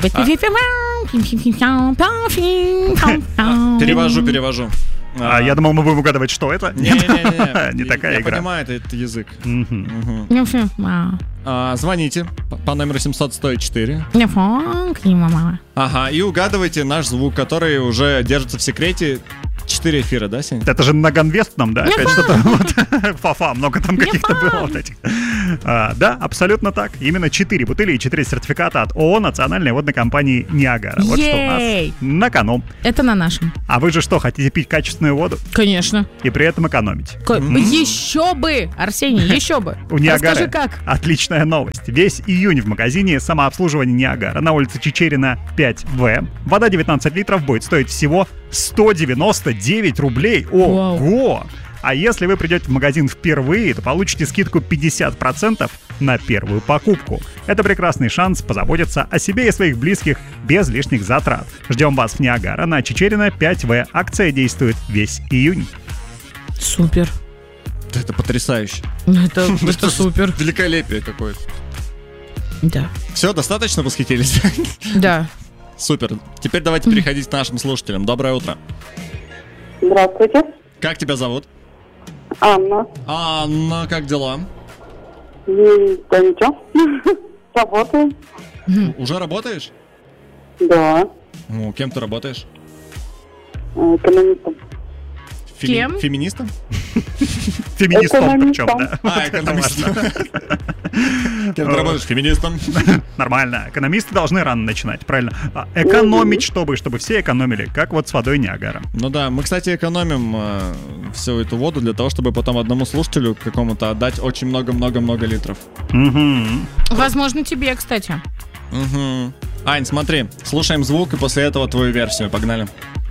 Перевожу. Я думал, мы будем угадывать, что это. Не такая игра. Я понимаю этот язык. Звоните по номеру 700-104. Ага, и угадывайте наш звук, который уже держится в секрете. 4 эфира, да, Сень? Это же на ганвестном, да? Опять что-то вот. Фа-фа, много там каких-то было вот этих. Да, абсолютно так. Именно 4 бутыли и 4 сертификата от ООО национальной водной компании «Ниагара». Вот что у нас на кону. Это на нашем. А вы же что, хотите пить качественную воду? Конечно. И при этом экономить? Еще бы, Арсений, еще бы. У «Ниагары» расскажи, как. Отличная новость. Весь июнь в магазине самообслуживания «Ниагара» на улице Чичерина 5В вода 19 литров будет стоить всего 199 рублей. Ого! А если вы придете в магазин впервые, то получите скидку 50% на первую покупку. Это прекрасный шанс позаботиться о себе и своих близких без лишних затрат. Ждем вас в «Ниагара» на Чичерина 5В. Акция действует весь июнь. Супер. Это потрясающе. Это супер. Великолепие какое-то. Да. Все, достаточно восхитились? Да. Супер. Теперь давайте переходить к нашим слушателям. Доброе утро. Здравствуйте. Как тебя зовут? Анна. Анна, как дела? Да ничего. Работаю. Уже работаешь? Да. Ну, кем ты работаешь? Экономистом. Кем? Феминистом? Феминистом причем, да. Экономистом. Кем ты работаешь? Феминистом? Нормально. Экономисты должны рано начинать, правильно? Экономить, чтобы все экономили, как вот с водой «Ниагара». Ну да, мы, кстати, экономим всю эту воду для того, чтобы потом одному слушателю какому-то отдать очень много-много-много литров. Возможно, тебе, кстати. Ань, смотри, слушаем звук и после этого твою версию. Погнали.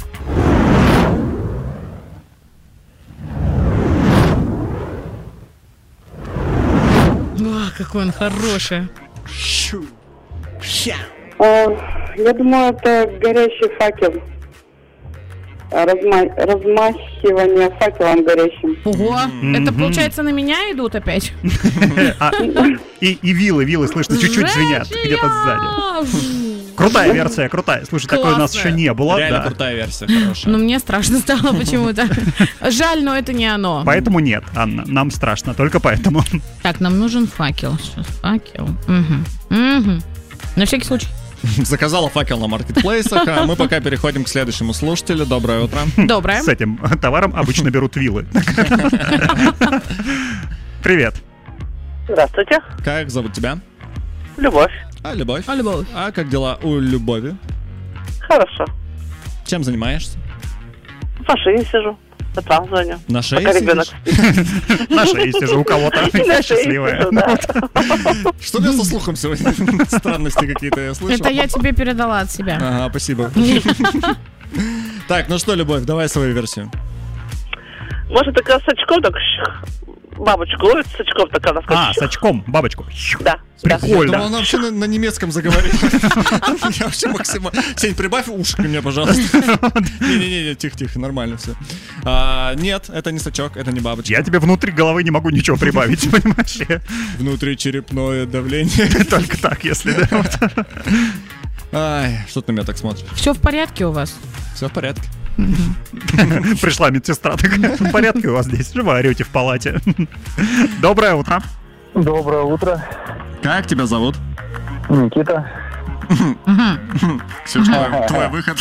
Какой он хороший. Я думаю, это горящий факел. Размахивание факелом горящим. Ого, это получается на меня идут опять? И вилы, слышно, чуть-чуть звенят где-то сзади. Крутая версия, крутая. Слушай, такой у нас еще не было. Реально крутая версия, хорошая. Но мне страшно стало почему-то. Жаль, но это не оно. Поэтому нет, Анна, нам страшно, только поэтому. Так, нам нужен факел. Сейчас факел. На всякий случай. Заказала факел на маркетплейсах, а мы пока переходим к следующему слушателю. Доброе утро. Доброе. С этим товаром обычно берут вилы. Привет. Здравствуйте. Как зовут тебя? Любовь. Любовь. Любовь. А как дела у Любови? Хорошо. Чем занимаешься? В машине сижу. По звоню. На шее ребенок сидишь? На шее сижу у кого-то. Я счастливая. Что у меня со слухом сегодня? Странности какие-то я слышал. Это я тебе передала от себя. Ага, спасибо. Так, ну что, Любовь, давай свою версию. Может, такая с очком, так бабочку ловит с очком, так она скажет. С очком, бабочку. Да. Прикольно. Я думал, она вообще на немецком заговорила. Я вообще максимально... Сень, прибавь уши мне, пожалуйста. Не-не-не, тихо-тихо, нормально все. Нет, это не сачок, это не бабочка. Я тебе внутри головы не могу ничего прибавить, понимаешь? Внутричерепное давление. Только так, если да. Ай, что ты на меня так смотришь? Все в порядке у вас? Все в порядке. Пришла медсестра, такая, в порядке у вас здесь? Же вы орете в палате. Доброе утро. Доброе утро. Как тебя зовут? Никита. Ксюш, твой выход.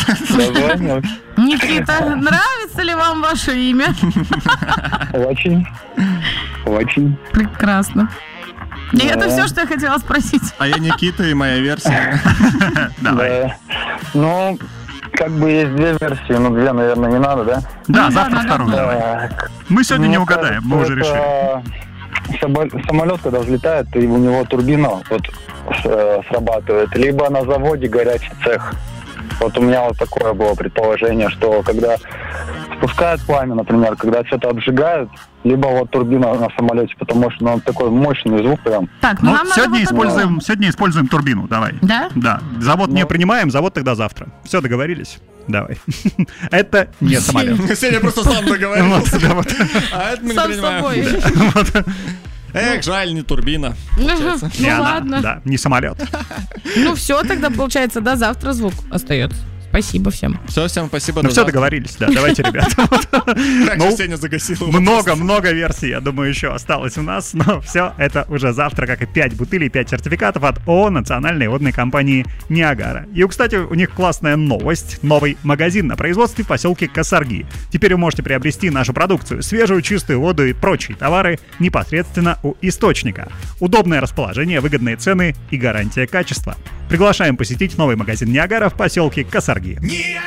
Никита, нравится ли вам ваше имя? Очень. Очень. Прекрасно. И это все, что я хотела спросить. А я Никита, и моя версия. Давай. Ну, как бы есть две версии, но две, наверное, не надо, да? Да, завтра вторую. Мы сегодня не угадаем, мы уже решили. Самолет, когда взлетает, и у него турбина вот срабатывает, либо на заводе горячий цех. Вот у меня вот такое было предположение, что когда спускают пламя, например, когда что-то обжигают, либо вот турбина на самолете, потому что ну, такой мощный звук прям. Так, ну сегодня используем турбину, давай. Да? Да. Завод не принимаем, завод тогда завтра. Все, договорились? Давай. Это не самолет. Сегодня просто сам договорился. А это мы не принимаем. Эх, жаль, не турбина. Ну Не она, ладно. да, не самолет. Ну все, тогда получается, до завтра звук остается. Спасибо всем. Все, всем спасибо. Ну до все, завтра. договорились, да, давайте, ребята. Как Ну, же Сеня загасил. Много версий, я думаю, еще осталось у нас, но все это уже завтра, как и 5 бутылей, 5 сертификатов от ООО национальной водной компании «Ниагара». И, кстати, у них классная новость. Новый магазин на производстве в поселке Косарги. Теперь вы можете приобрести нашу продукцию, свежую, чистую воду и прочие товары непосредственно у источника. Удобное расположение, выгодные цены и гарантия качества. Приглашаем посетить новый магазин «Ниагара» в поселке Косарги.